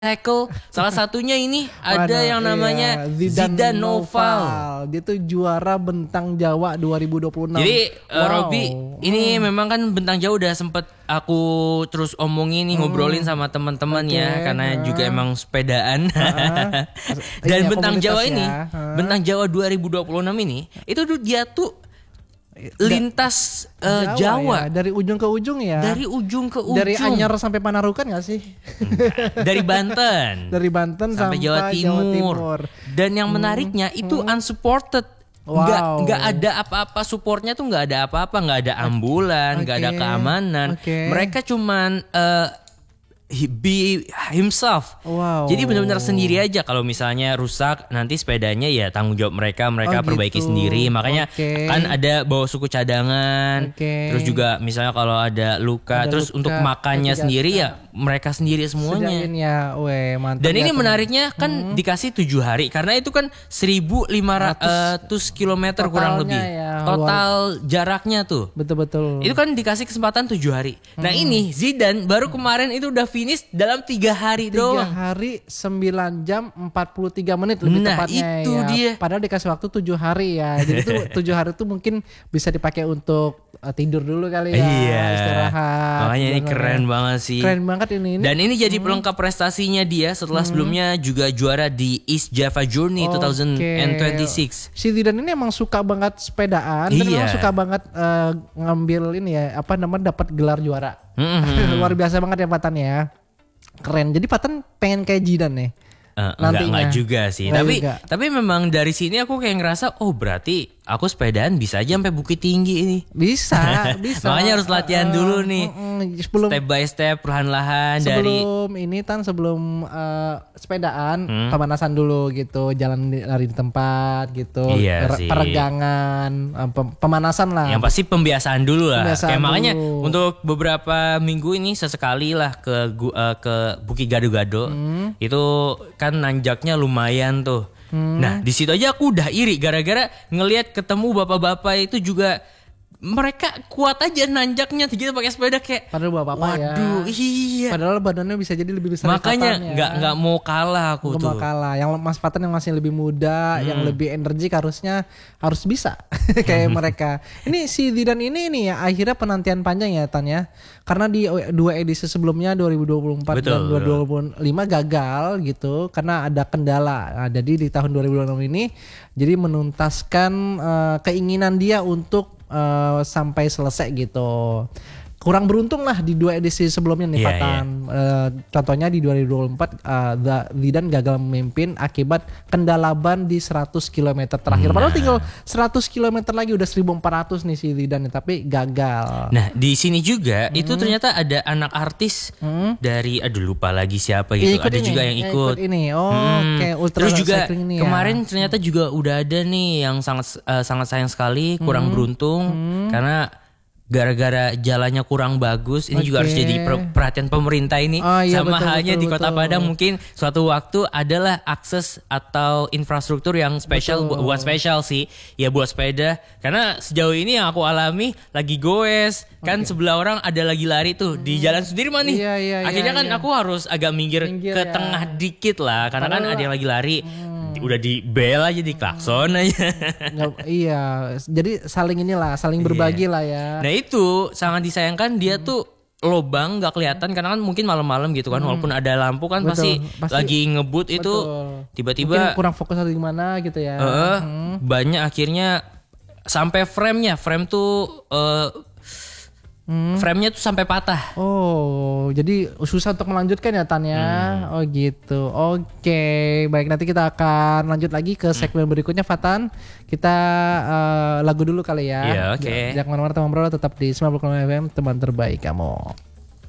tackle. Salah satunya ini ada Mana, yang namanya Zidane Noval. Dia tuh juara Bentang Jawa 2026. Jadi Robby, ini memang kan Bentang Jawa udah sempet aku terus omongin nih, ngobrolin sama teman-teman ya, karena juga emang sepedaan. Dan Iya, Bentang Jawa komunitas ini, ya. Bentang Jawa 2026 ini, itu tuh dia tuh lintas Jawa. Ya, dari ujung ke ujung ya. Dari ujung ke ujung. Dari Anyer sampai Panarukan gak sih? Dari Banten. Dari Banten sampai Jawa Timur. Dan yang menariknya itu unsupported. Wow. Nggak ada apa-apa, supportnya tuh nggak ada apa-apa, nggak ada ambulan, nggak ada keamanan. Mereka cuman be himself. Wow. Jadi benar-benar sendiri aja. Kalau misalnya rusak nanti sepedanya ya tanggung jawab mereka perbaiki gitu. sendiri. Makanya kan ada bawa suku cadangan. Terus juga misalnya kalau ada luka, terus untuk makannya sendiri ya mereka sendiri semuanya. Sediain ya, mantap. Dan ini menariknya kan dikasih 7 hari karena itu kan 1.500 km kurang lebih. Ya, total jaraknya tuh. Betul-betul. Itu kan dikasih kesempatan 7 hari. Nah ini Zidane baru kemarin itu udah finish dalam 3 hari 3 doang. hari 9 jam 43 menit lebih tepatnya itu ya. dia. Padahal dikasih waktu 7 hari ya. Jadi itu 7 hari itu mungkin bisa dipakai untuk tidur dulu kali ya. Iya. Istirahat. Makanya ini keren banget sih. Keren banget ini. Dan ini jadi pelengkap prestasinya dia setelah sebelumnya juga juara di East Java Journey 2026. Si Zidane ini emang suka banget sepedaan dan emang suka banget ngambil ini ya, apa namanya, dapat gelar juara. Luar biasa banget ya Patan ya. Keren. Jadi Patan pengen kayak Zidane nih. Enggak juga sih. Tapi memang dari sini aku kayak ngerasa berarti aku sepedaan bisa aja sampai Bukit Tinggi ini. Bisa. Makanya harus latihan dulu nih. Step by step, perlahan-lahan sebelum sepedaan pemanasan dulu gitu, jalan lari di tempat gitu. Iya sih. Peregangan, pemanasan lah. Yang pasti pembiasaan dulu lah. Kayak makanya dulu. untuk beberapa minggu ini sesekali lah ke Bukit Gado-Gado. Itu kan nanjaknya lumayan tuh. Nah di situ aja aku udah iri gara-gara ngelihat ketemu bapak-bapak itu juga mereka kuat aja nanjaknya, kita pakai sepeda kayak. Padahal bapak-bapak ya. Waduh, iya. Padahal badannya bisa jadi lebih besar. Makanya nggak mau kalah aku tuh. Nggak mau kalah. Yang Mas Patan yang masih lebih muda, yang lebih energik harusnya harus bisa kayak mereka. Ini si Zidane ini nih ya akhirnya penantian panjang ya Tan ya. Karena di 2 edisi sebelumnya 2024 dan 2025 gagal gitu karena ada kendala. Nah, jadi di tahun 2026 ini jadi menuntaskan keinginan dia untuk sampai selesai gitu. Kurang beruntung lah di 2 edisi sebelumnya nih Patan. Contohnya di 2024 Zidane gagal memimpin akibat kendala ban di 100 km terakhir. Padahal tinggal 100 km lagi udah 1.400 nih si Zidane, tapi gagal. Nah di sini juga itu ternyata ada anak artis dari lupa lagi siapa gitu. Ada ini, juga yang ikut. Ini. Terus juga ini kemarin ternyata juga udah ada nih yang sangat sayang sekali kurang beruntung karena gara-gara jalannya kurang bagus, ini juga harus jadi perhatian pemerintah ini. Sama halnya di Kota Padang mungkin suatu waktu adalah akses atau infrastruktur yang spesial, buat spesial sih, ya buat sepeda. Karena sejauh ini yang aku alami lagi goes, kan sebelah orang ada lagi lari tuh di Jalan Sudirman nih. Akhirnya kan aku harus agak minggir ke tengah dikit lah, karena kan ada yang lagi lari. Udah di bel aja, di klakson aja. Iya, jadi saling berbagi lah ya. Nah itu sangat disayangkan dia tuh lobang nggak kelihatan karena kan mungkin malam-malam gitu kan, walaupun ada lampu kan pasti lagi ngebut itu tiba-tiba mungkin kurang fokus atau gimana gitu ya. Banyak akhirnya sampai frame tuh frame-nya tuh sampai patah. Jadi susah untuk melanjutkan ya Tan ya. Gitu. Oke, baik, nanti kita akan lanjut lagi ke segmen berikutnya Fatan. Kita lagu dulu kali ya. Iya, oke. Jangan kemana-mana teman bro, tetap di 90 FM teman terbaik kamu.